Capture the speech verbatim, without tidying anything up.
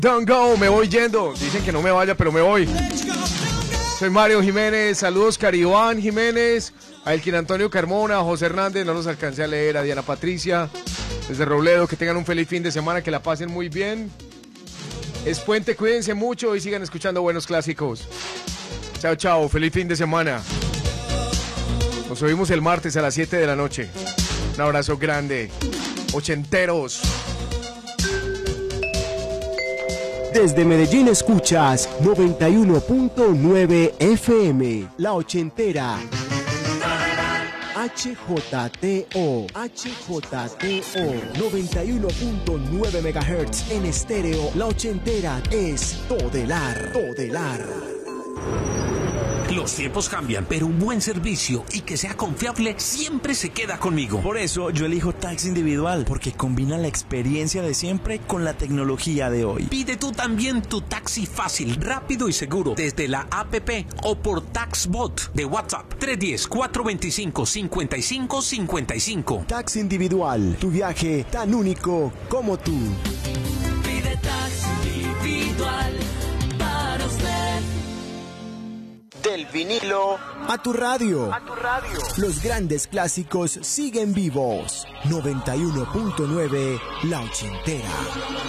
Don't go, me voy yendo. Dicen que no me vaya, pero me voy. Soy Mario Jiménez, saludos Caribán Jiménez, a Elkin Antonio Carmona, a José Hernández, no los alcancé a leer, a Diana Patricia, desde Robledo, que tengan un feliz fin de semana, que la pasen muy bien. Es puente, cuídense mucho y sigan escuchando buenos clásicos. Chao, chao, feliz fin de semana. Nos oímos el martes a las siete de la noche. Un abrazo grande. Ochenteros. Desde Medellín escuchas noventa y uno punto nueve F M, La Ochentera. H J T O, H J T O, noventa y uno punto nueve megahertz en estéreo. La Ochentera es Todelar, Todelar. Los tiempos cambian, pero un buen servicio y que sea confiable siempre se queda conmigo. Por eso yo elijo Taxi Individual, porque combina la experiencia de siempre con la tecnología de hoy. Pide tú también tu taxi fácil, rápido y seguro desde la app o por TaxBot de WhatsApp tres uno cero, cuatro dos cinco, cinco cinco cinco cinco. Taxi Individual, tu viaje tan único como tú. Pide Taxi Individual para usted. Del vinilo a tu radio. A tu radio. Los grandes clásicos siguen vivos. noventa y uno punto nueve La Ochentera.